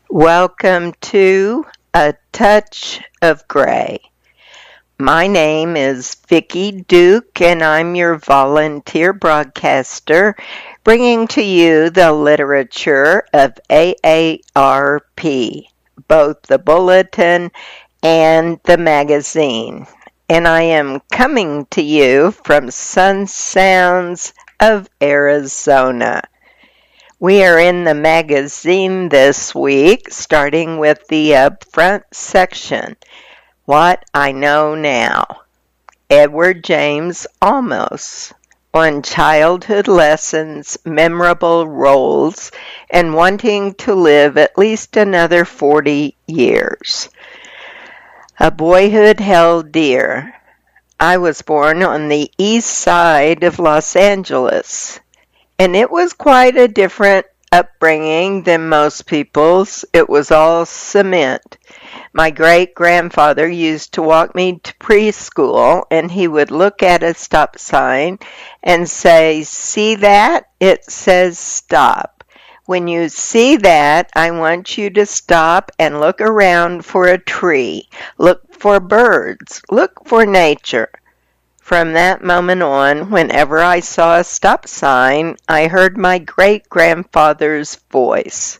Welcome to A Touch of Gray. My name is Vicki Duke, and I'm your volunteer broadcaster, bringing to you the literature of AARP, both the bulletin and the magazine. And I am coming to you from Sun Sounds of Arizona. We are in the magazine this week, starting with the upfront section, What I Know Now. Edward James Olmos on childhood lessons, memorable roles, and wanting to live at least another 40 years. A boyhood held dear. I was born on the east side of Los Angeles. And it was quite a different upbringing than most people's. It was all cement. My great-grandfather used to walk me to preschool, and he would look at a stop sign and say, "See that? It says stop. When you see that, I want you to stop and look around for a tree. Look for birds. Look for nature." From that moment on, whenever I saw a stop sign, I heard my great-grandfather's voice.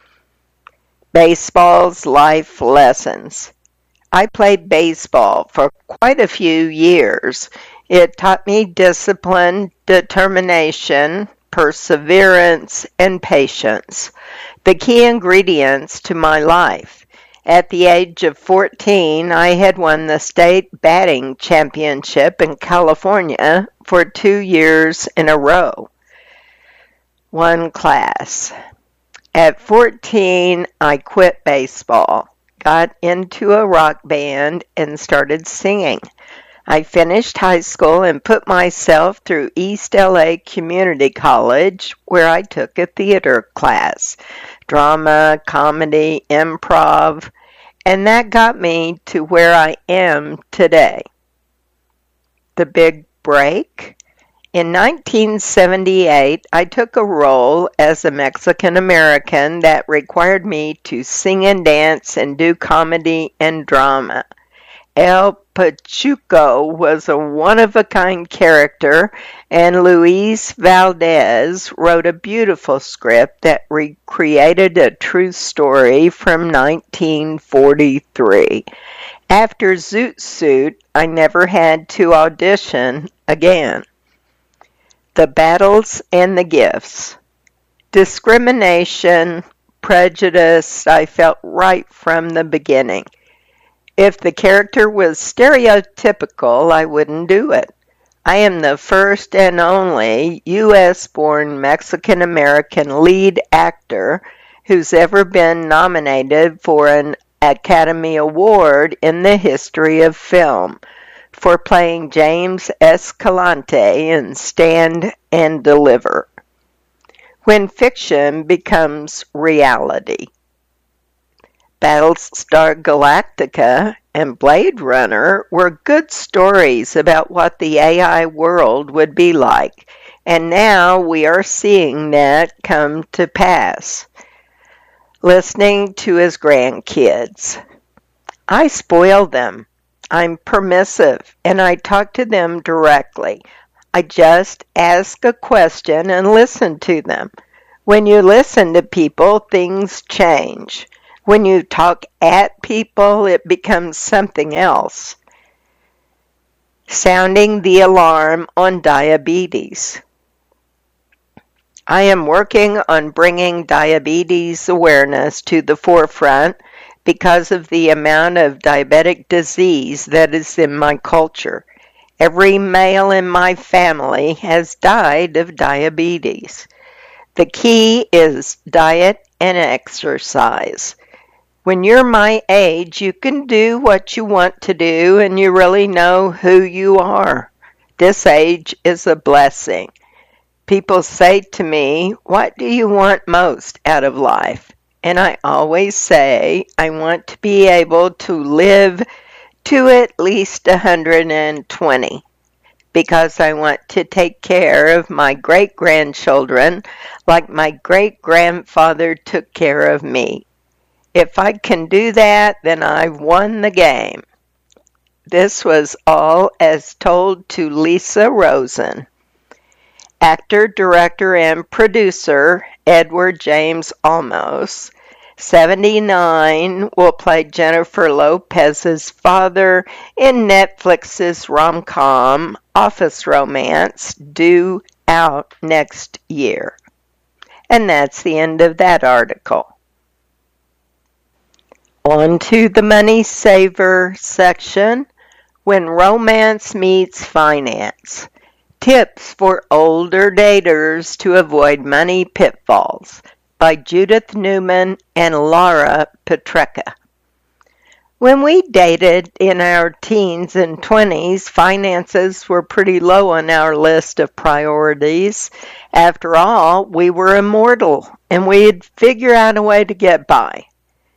Baseball's life lessons. I played baseball for quite a few years. It taught me discipline, determination, perseverance, and patience, the key ingredients to my life. At the age of 14, I had won the state batting championship in California for 2 years in a row. One class. At 14, I quit baseball, got into a rock band, and started singing. I finished high school and put myself through East LA Community College, where I took a theater class, drama, comedy, improv, and that got me to where I am today. The big break? In 1978, I took a role as a Mexican American that required me to sing and dance and do comedy and drama. El Pachuco was a one-of-a-kind character, and Luis Valdez wrote a beautiful script that recreated a true story from 1943. After Zoot Suit, I never had to audition again. The battles and the gifts. Discrimination, prejudice, I felt right from the beginning. If the character was stereotypical, I wouldn't do it. I am the first and only U.S.-born Mexican-American lead actor who's ever been nominated for an Academy Award in the history of film for playing James Escalante in Stand and Deliver. When fiction becomes reality. Battlestar Galactica and Blade Runner were good stories about what the AI world would be like, and now we are seeing that come to pass. Listening to his grandkids. I spoil them. I'm permissive, and I talk to them directly. I just ask a question and listen to them. When you listen to people, things change. When you talk at people, it becomes something else. Sounding the alarm on diabetes. I am working on bringing diabetes awareness to the forefront because of the amount of diabetic disease that is in my culture. Every male in my family has died of diabetes. The key is diet and exercise. When you're my age, you can do what you want to do and you really know who you are. This age is a blessing. People say to me, "What do you want most out of life?" And I always say, I want to be able to live to at least 120 because I want to take care of my great-grandchildren like my great-grandfather took care of me. If I can do that, then I've won the game. This was all as told to Lisa Rosen. Actor, director, and producer Edward James Olmos, 79, will play Jennifer Lopez's father in Netflix's rom-com Office Romance, due out next year. And that's the end of that article. On to the Money Saver section. When Romance Meets Finance. Tips for Older Daters to Avoid Money Pitfalls by Judith Newman and Laura Petrecka. When we dated in our teens and 20s, finances were pretty low on our list of priorities. After all, we were immortal, and we'd figure out a way to get by.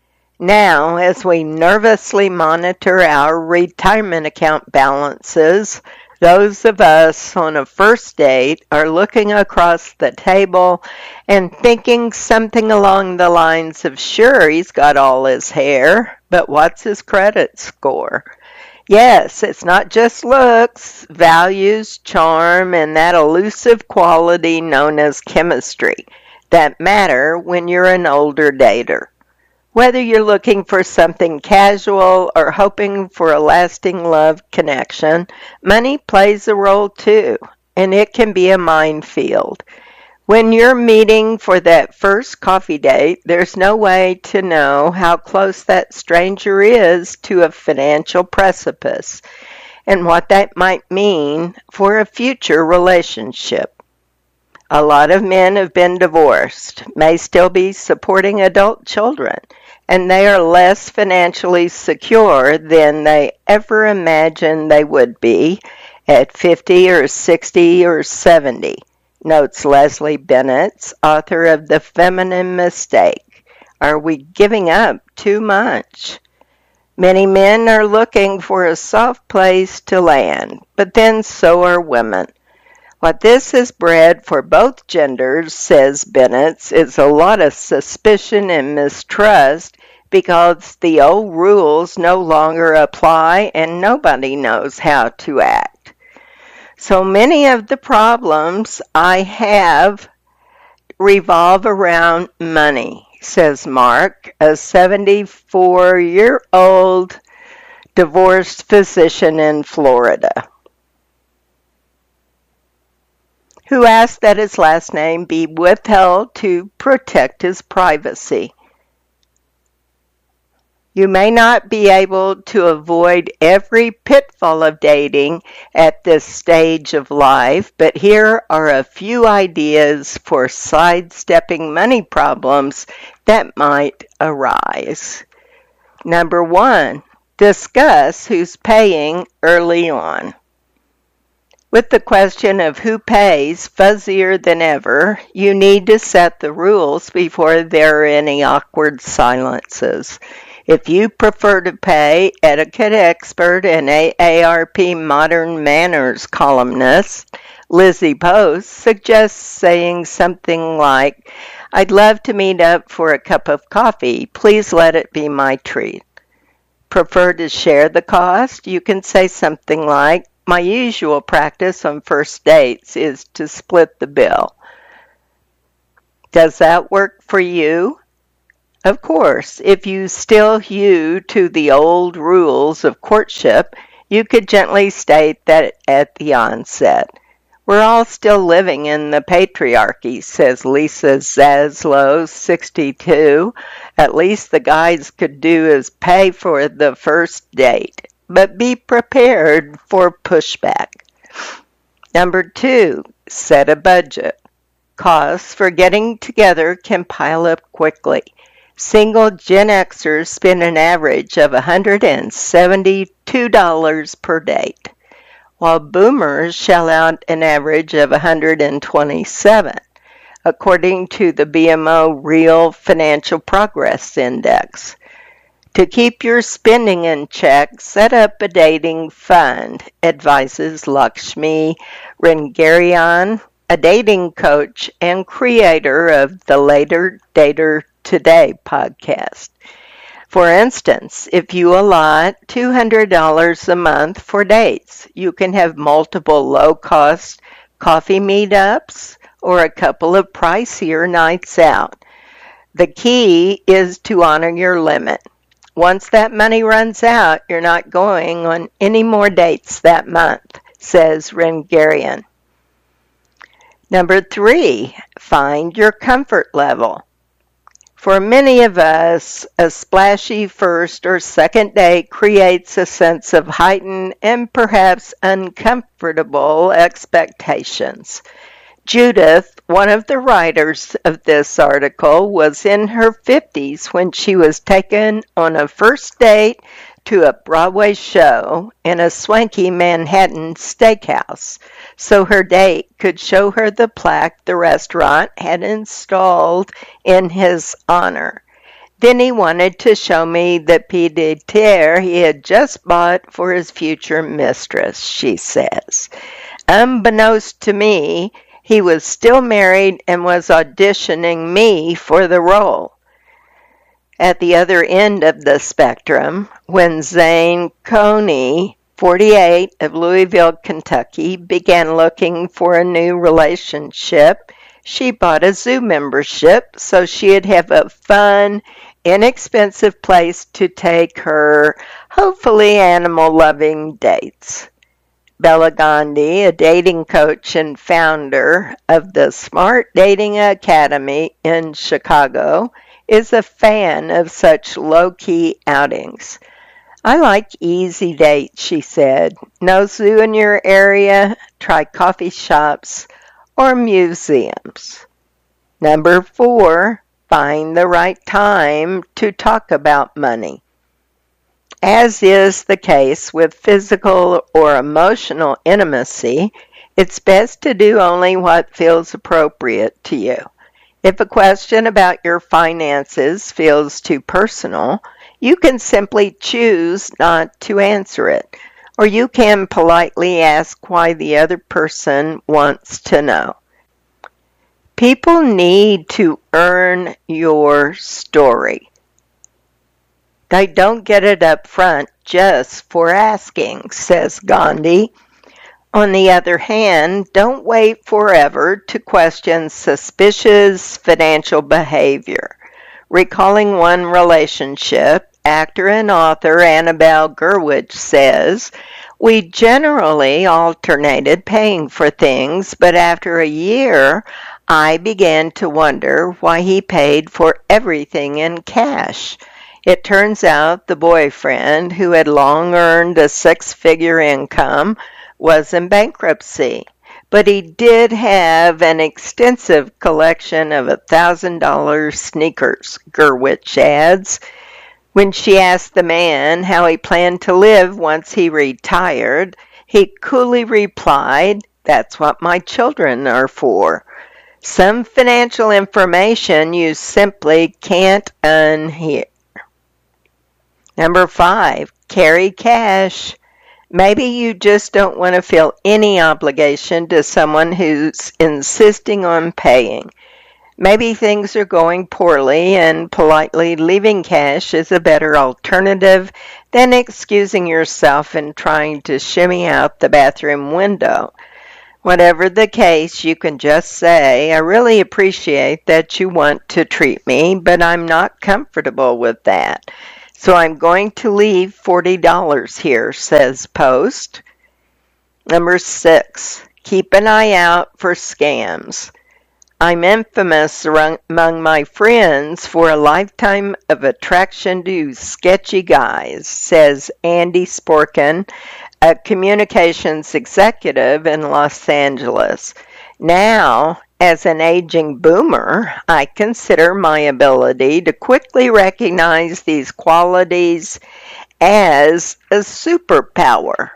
Now, as we nervously monitor our retirement account balances, those of us on a first date are looking across the table and thinking something along the lines of, sure, he's got all his hair, but what's his credit score? Yes, it's not just looks, values, charm, and that elusive quality known as chemistry that matter when you're an older dater. Whether you're looking for something casual or hoping for a lasting love connection, money plays a role too, and it can be a minefield. When you're meeting for that first coffee date, there's no way to know how close that stranger is to a financial precipice and what that might mean for a future relationship. A lot of men have been divorced, may still be supporting adult children, and they are less financially secure than they ever imagined they would be at 50 or 60 or 70, notes Leslie Bennett, author of The Feminine Mistake. Are we giving up too much? Many men are looking for a soft place to land, but then so are women. What this has bred for both genders, says Bennett, is a lot of suspicion and mistrust because the old rules no longer apply and nobody knows how to act. So many of the problems I have revolve around money, says Mark, a 74-year-old divorced physician in Florida, who asked that his last name be withheld to protect his privacy. You may not be able to avoid every pitfall of dating at this stage of life, but here are a few ideas for sidestepping money problems that might arise. Number 1, discuss who's paying early on. With the question of who pays fuzzier than ever, you need to set the rules before there are any awkward silences. If you prefer to pay, etiquette expert and AARP Modern Manners columnist Lizzie Post suggests saying something like, I'd love to meet up for a cup of coffee. Please let it be my treat. Prefer to share the cost? You can say something like, my usual practice on first dates is to split the bill. Does that work for you? Of course, if you still hew to the old rules of courtship, you could gently state that at the onset. We're all still living in the patriarchy, says Lisa Zaslow, 62. At least the guys could do is pay for the first date. But be prepared for pushback. Number 2, set a budget. Costs for getting together can pile up quickly. Single Gen Xers spend an average of $172 per date, while boomers shell out an average of $127, according to the BMO Real Financial Progress Index. To keep your spending in check, set up a dating fund, advises Lakshmi Rengarian, a dating coach and creator of the Later Dater Today podcast. For instance, if you allot $200 a month for dates, you can have multiple low-cost coffee meetups or a couple of pricier nights out. The key is to honor your limit. Once that money runs out, you're not going on any more dates that month, says Rengarian. Number 3, find your comfort level. For many of us, a splashy first or second date creates a sense of heightened and perhaps uncomfortable expectations. Judith, one of the writers of this article, was in her 50s when she was taken on a first date to a Broadway show in a swanky Manhattan steakhouse, so her date could show her the plaque the restaurant had installed in his honor. Then he wanted to show me the pied de terre he had just bought for his future mistress, she says. Unbeknownst to me, he was still married and was auditioning me for the role. At the other end of the spectrum, when Zane Coney, 48, of Louisville, Kentucky, began looking for a new relationship, she bought a zoo membership so she'd have a fun, inexpensive place to take her, hopefully animal-loving dates. Bella Gandhi, a dating coach and founder of the Smart Dating Academy in Chicago, is a fan of such low-key outings. I like easy dates, she said. No zoo in your area, try coffee shops or museums. Number 4, find the right time to talk about money. As is the case with physical or emotional intimacy, it's best to do only what feels appropriate to you. If a question about your finances feels too personal, you can simply choose not to answer it, or you can politely ask why the other person wants to know. People need to earn your story. They don't get it up front just for asking, says Gandhi. On the other hand, don't wait forever to question suspicious financial behavior. Recalling one relationship, actor and author Annabelle Gurwitch says, "We generally alternated paying for things, but after a year, I began to wonder why he paid for everything in cash. It turns out the boyfriend, who had long earned a six-figure income, was in bankruptcy, but he did have an extensive collection of $1,000 sneakers," Gurwitch adds. When she asked the man how he planned to live once he retired, he coolly replied, "That's what my children are for." Some financial information you simply can't unhear. Number 5, carry cash. Maybe you just don't want to feel any obligation to someone who's insisting on paying. Maybe things are going poorly and politely leaving cash is a better alternative than excusing yourself and trying to shimmy out the bathroom window. Whatever the case, you can just say, "I really appreciate that you want to treat me, but I'm not comfortable with that. So I'm going to leave $40 here," says Post. Number 6, keep an eye out for scams. I'm infamous among my friends for a lifetime of attraction to sketchy guys, says Andy Sporkin, a communications executive in Los Angeles. Now, as an aging boomer, I consider my ability to quickly recognize these qualities as a superpower.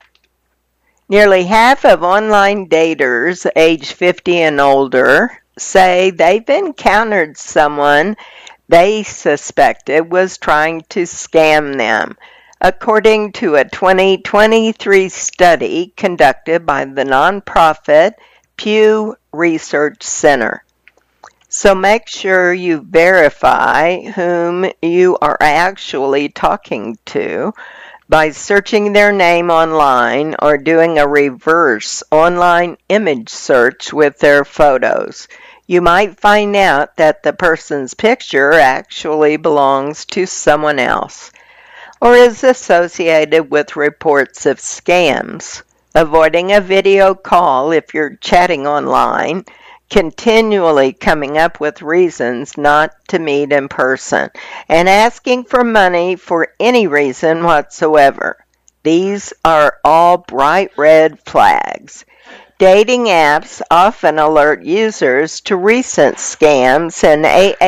Nearly half of online daters age 50 and older say they've encountered someone they suspected was trying to scam them, according to a 2023 study conducted by the nonprofit Pew Research Center. So make sure you verify whom you are actually talking to by searching their name online or doing a reverse online image search with their photos. You might find out that the person's picture actually belongs to someone else or is associated with reports of scams. Avoiding a video call if you're chatting online, continually coming up with reasons not to meet in person, and asking for money for any reason whatsoever. These are all bright red flags. Dating apps often alert users to recent scams, and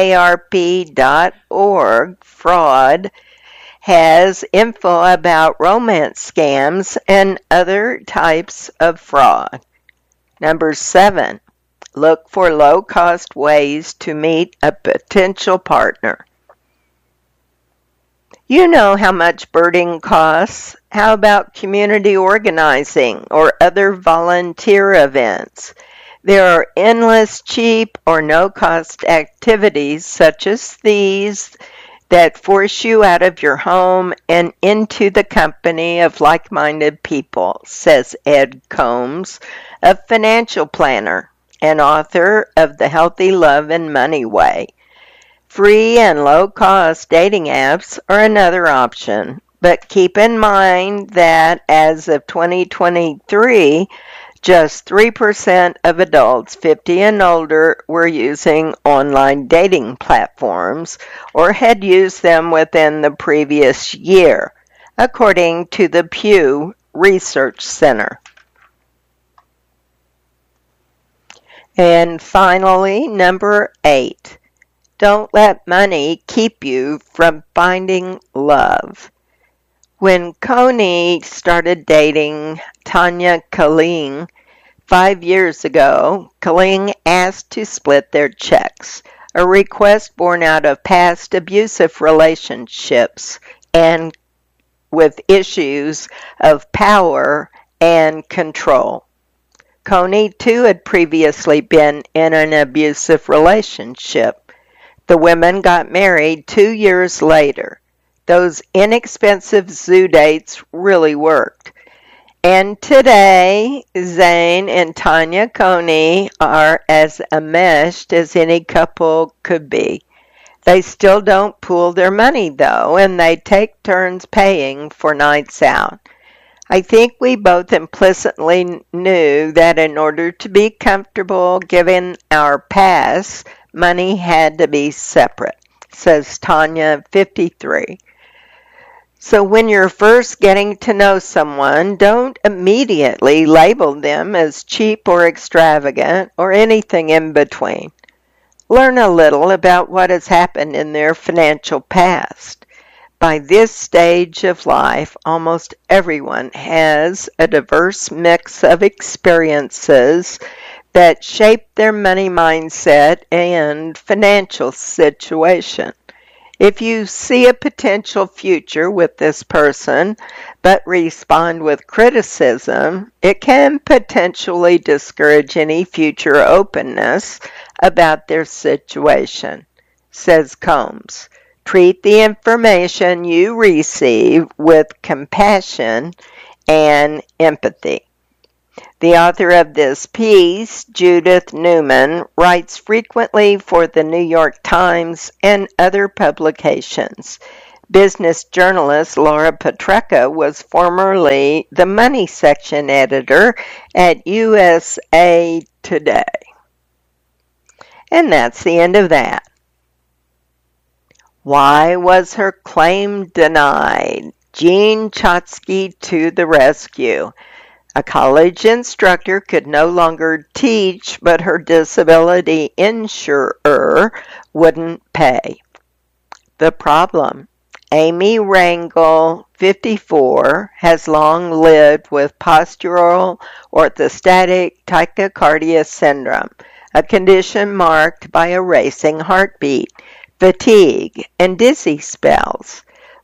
AARP.org fraud has info about romance scams and other types of fraud. Number 7, look for low-cost ways to meet a potential partner. You know how much birding costs. How about community organizing or other volunteer events? There are endless cheap or no-cost activities such as these that force you out of your home and into the company of like-minded people, says Ed Combs, a financial planner and author of The Healthy Love and Money Way. Free and low-cost dating apps are another option, but keep in mind that as of 2023, just 3% of adults 50 and older were using online dating platforms or had used them within the previous year, according to the Pew Research Center. And finally, number 8, don't let money keep you from finding love. When Coney started dating Tanya Kaling 5 years ago, Kaling asked to split their checks, a request born out of past abusive relationships and with issues of power and control. Coney, too, had previously been in an abusive relationship. The women got married 2 years later. Those inexpensive zoo dates really worked. And today, Zane and Tanya Coney are as enmeshed as any couple could be. They still don't pool their money, though, and they take turns paying for nights out. I think we both implicitly knew that in order to be comfortable given our past, money had to be separate, says Tanya, 53. So when you're first getting to know someone, don't immediately label them as cheap or extravagant or anything in between. Learn a little about what has happened in their financial past. By this stage of life, almost everyone has a diverse mix of experiences that shape their money mindset and financial situation. If you see a potential future with this person, but respond with criticism, it can potentially discourage any future openness about their situation, says Combs. Treat the information you receive with compassion and empathy. The author of this piece, Judith Newman, writes frequently for the New York Times and other publications. Business journalist Laura Petrecka was formerly the money section editor at USA Today. And that's the end of that. Why was her claim denied? Jean Chotsky to the rescue. A college instructor could no longer teach, but her disability insurer wouldn't pay. The problem: Amy Rangel, 54, has long lived with postural orthostatic tachycardia syndrome, a condition marked by a racing heartbeat, fatigue, and dizzy spells.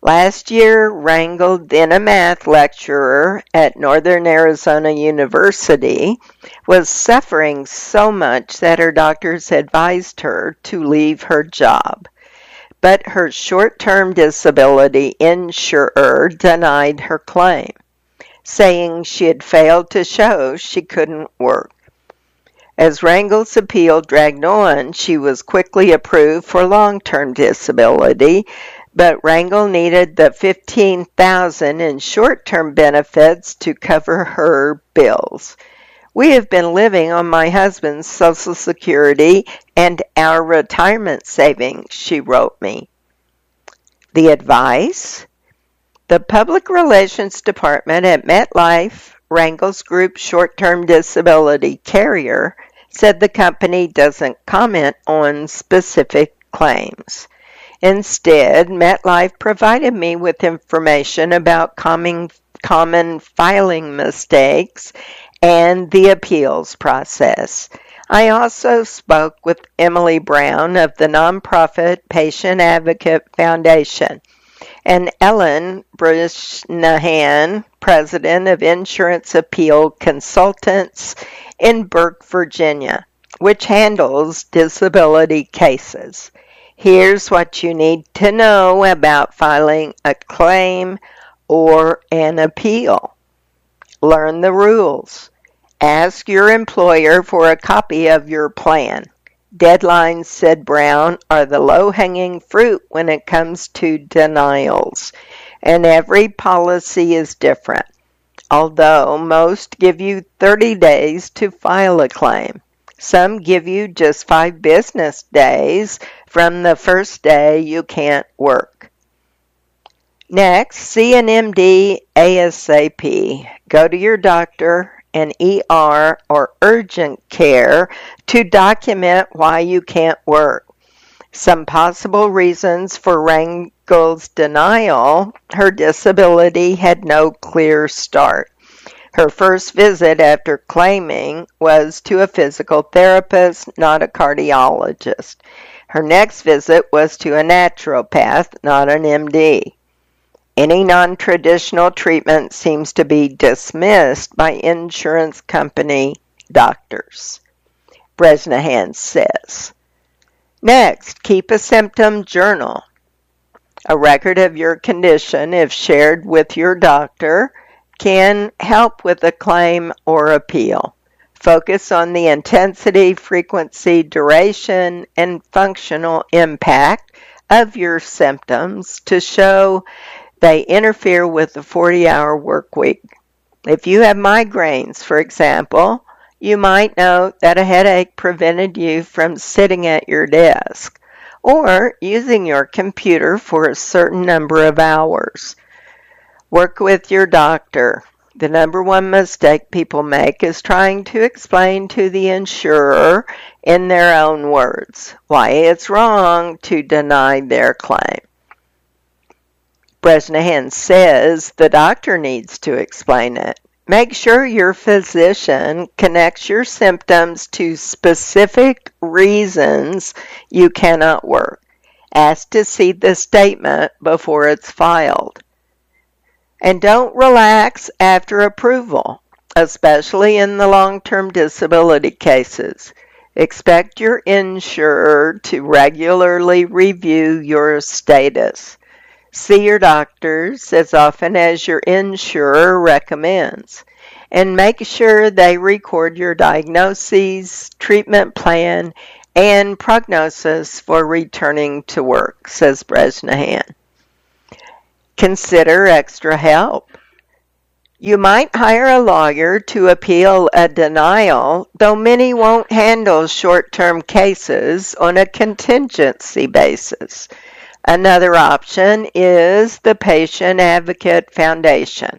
Last year, Rangel, then a math lecturer at Northern Arizona University, was suffering so much that her doctors advised her to leave her job. But her short-term disability insurer denied her claim, saying she had failed to show she couldn't work. As Rangel's appeal dragged on, she was quickly approved for long-term disability, but Rangel needed the $15,000 in short-term benefits to cover her bills. We have been living on my husband's Social Security and our retirement savings, she wrote me. The advice? The Public Relations Department at MetLife, Rangel's group short-term disability carrier, said the company doesn't comment on specific claims. Instead, MetLife provided me with information about common filing mistakes and the appeals process. I also spoke with Emily Brown of the nonprofit Patient Advocate Foundation and Ellen Brisnahan, president of Insurance Appeal Consultants in Burke, Virginia, which handles disability cases. Here's what you need to know about filing a claim or an appeal. Learn the rules. Ask your employer for a copy of your plan. Deadlines, said Brown, are the low-hanging fruit when it comes to denials, and every policy is different, although most give you 30 days to file a claim. Some give you just 5 business days from the first day you can't work. Next, see an MD ASAP. Go to your doctor, an ER, or urgent care to document why you can't work. Some possible reasons for Rangel's denial: her disability had no clear start. Her first visit after claiming was to a physical therapist, not a cardiologist. Her next visit was to a naturopath, not an MD. Any non-traditional treatment seems to be dismissed by insurance company doctors, Bresnahan says. Next, keep a symptom journal. A record of your condition, if shared with your doctor, can help with a claim or appeal. Focus on the intensity, frequency, duration, and functional impact of your symptoms to show they interfere with the 40-hour work week. If you have migraines, for example, you might note that a headache prevented you from sitting at your desk or using your computer for a certain number of hours. Work with your doctor. The number one mistake people make is trying to explain to the insurer in their own words why it's wrong to deny their claim. Bresnahan says the doctor needs to explain it. Make sure your physician connects your symptoms to specific reasons you cannot work. Ask to see the statement before it's filed. And don't relax after approval, especially in the long-term disability cases. Expect your insurer to regularly review your status. See your doctors as often as your insurer recommends, and make sure they record your diagnoses, treatment plan, and prognosis for returning to work, says Bresnahan. Consider extra help. You might hire a lawyer to appeal a denial, though many won't handle short-term cases on a contingency basis. Another option is the Patient Advocate Foundation.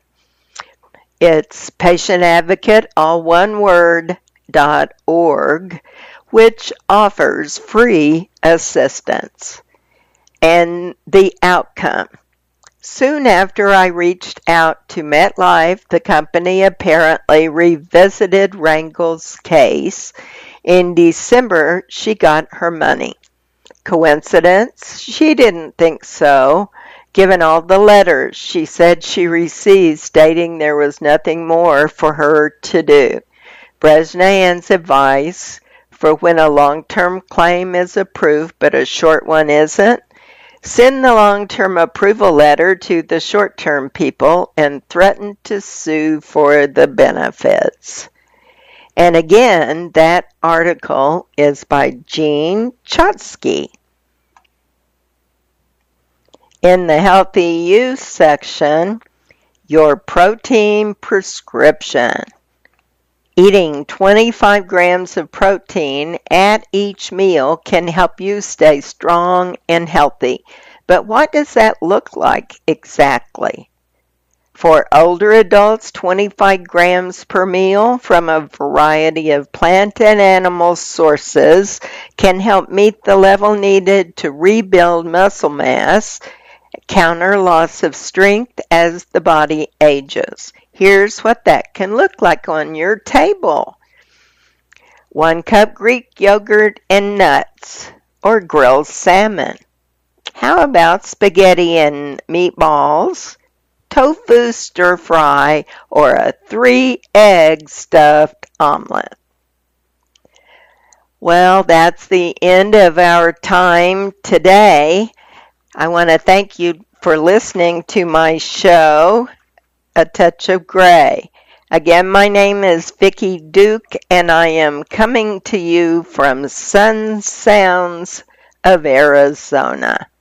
It's Patient Advocate, all one word, .org, which offers free assistance. And the outcome. Soon after I reached out to MetLife, the company apparently revisited Rangel's case. In December, she got her money. Coincidence? She didn't think so. Given all the letters she said she received stating there was nothing more for her to do, Bresnahan's advice for when a long-term claim is approved but a short one isn't: send the long-term approval letter to the short-term people and threaten to sue for the benefits. And again, that article is by Jean Chotsky. In the Healthy Use section, your protein prescription. Eating 25 grams of protein at each meal can help you stay strong and healthy. But what does that look like exactly? For older adults, 25 grams per meal from a variety of plant and animal sources can help meet the level needed to rebuild muscle mass, counter loss of strength as the body ages. Here's what that can look like on your table. 1 cup Greek yogurt and nuts, or grilled salmon. How about spaghetti and meatballs, tofu stir fry, or a 3-egg stuffed omelet? Well, that's the end of our time today. I want to thank you for listening to my show, A Touch of Gray. Again, my name is Vicki Duke, and I am coming to you from Sun Sounds of Arizona.